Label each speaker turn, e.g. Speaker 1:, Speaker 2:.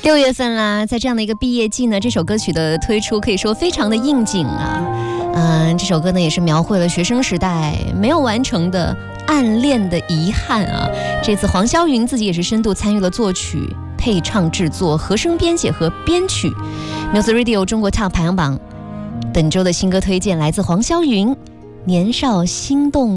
Speaker 1: 6月份啦，在这样的一个毕业季呢，这首歌曲的推出可以说非常的应景啊。这首歌呢也是描绘了学生时代没有完成的暗恋的遗憾啊。这次黄霄云自己也是深度参与了作曲、配唱制作、和声编写和编曲。Music Radio 中国 Top 排行榜本周的新歌推荐来自黄霄云，《年少心动》。